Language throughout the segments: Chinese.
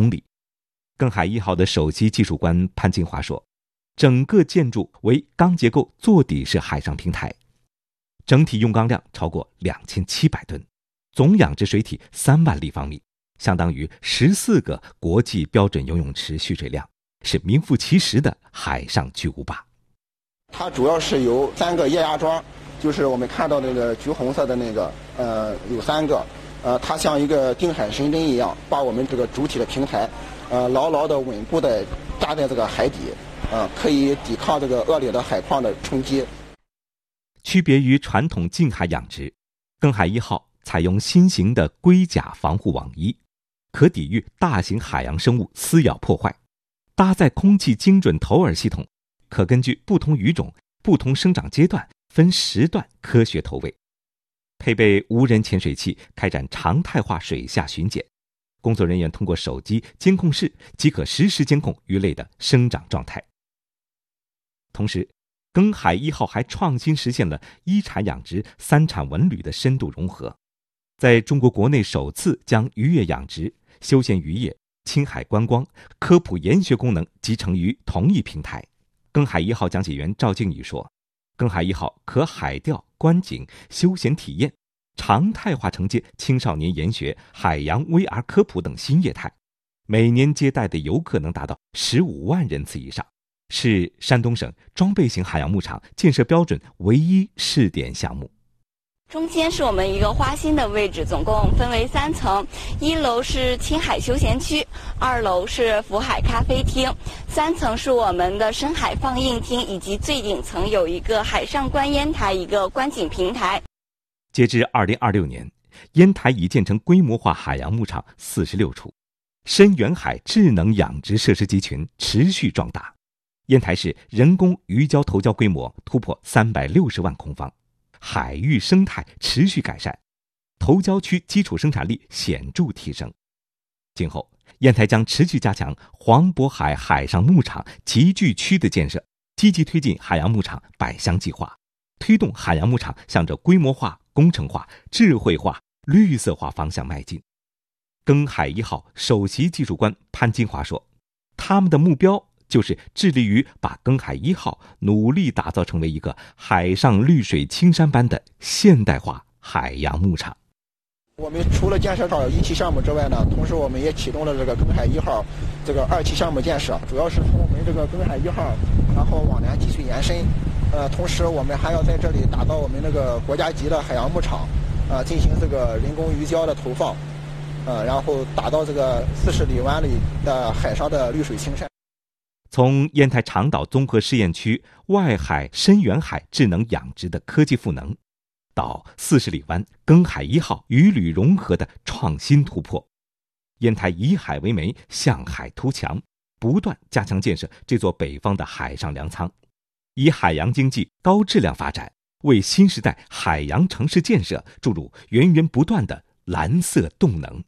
公里。庚海1号的首席技术官潘金华说，整个建筑为钢结构座底式海上平台，整体用钢量超过2700吨，总养殖水体3万立方米，相当于14个国际标准游泳池蓄水量，是名副其实的海上巨无霸。 它主要是由3个液压桩，就是我们看到那个橘红色的那个，有3个，它像一个定海神针一样，把我们这个主体的平台，牢牢的稳固的扎在这个海底，可以抵抗这个恶劣的海况的冲击。 区别于传统近海养殖，庚海1号采用新型的龟甲防护网衣，可抵御大型海洋生物撕咬破坏，搭载空气精准投饵系统，可根据不同鱼种、不同生长阶段分时段科学投喂，配备无人潜水器开展常态化水下巡检，工作人员通过手机监控室即可实时监控鱼类的生长状态。同时，庚海1号还创新实现了一产养殖、三产文旅的深度融合，在中国国内首次将渔业养殖、休闲渔业、青海观光、科普研学功能集成于同一平台。庚海1号讲解员赵静宇说，庚海1号可海钓、观景、休闲体验，常态化承接青少年研学、海洋 VR 科普等新业态，每年接待的游客能达到15万人次以上，是山东省装备型海洋牧场建设标准唯一试点项目。 中间是我们一个花心的位置，总共分为3层，1楼是青海休闲区，2楼是福海咖啡厅，3层是我们的深海放映厅，以及最顶层有一个海上观烟台，一个观景平台。 截至2026年，烟台已建成规模化海洋牧场46处，深远海智能养殖设施集群持续壮大。烟台市人工鱼礁投礁规模突破360万空方，海域生态持续改善，投礁区基础生产力显著提升。今后，烟台将持续加强黄渤海海上牧场集聚区的建设，积极推进海洋牧场百乡计划，推动海洋牧场向着规模化、工程化、智慧化、绿色化方向迈进。庚海1号首席技术官潘金华说，他们的目标就是致力于把庚海1号努力打造成为一个海上绿水青山般的现代化海洋牧场。 我们除了建设到1期项目之外呢，同时我们也启动了这个庚海1号这个2期项目建设，主要是从我们这个庚海1号，然后往南继续延伸。同时我们还要在这里打造我们那个国家级的海洋牧场，进行这个人工鱼礁的投放，然后打造这个40里湾里的海上的绿水青山。 从烟台长岛综合试验区外海深远海智能养殖的科技赋能，到40里湾庚海1号鱼旅融合的创新突破，烟台以海为媒，向海图强，不断加强建设这座北方的海上粮仓，以海洋经济高质量发展，为新时代海洋城市建设注入源源不断的蓝色动能。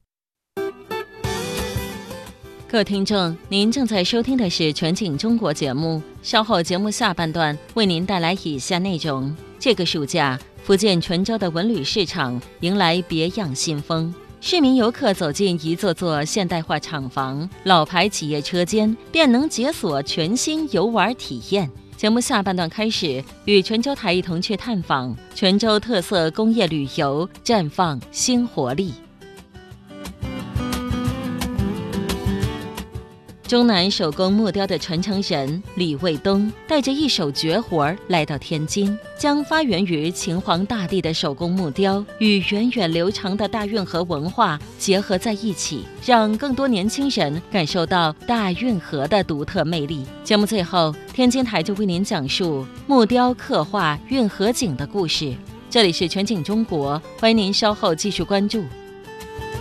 各位听众，您正在收听的是全景中国节目，稍后节目下半段为您带来以下内容。这个暑假，福建泉州的文旅市场迎来别样新风，市民游客走进一座座现代化厂房，老牌企业车间便能解锁全新游玩体验。节目下半段开始，与泉州台一同去探访泉州特色工业旅游，绽放新活力。中南手工木雕的传承人李卫东带着一手绝活来到天津，将发源于秦皇大帝的手工木雕与源远流长的大运河文化结合在一起，让更多年轻人感受到大运河的独特魅力。节目最后，天津台就为您讲述木雕刻画运河景的故事。这里是全景中国，欢迎您稍后继续关注。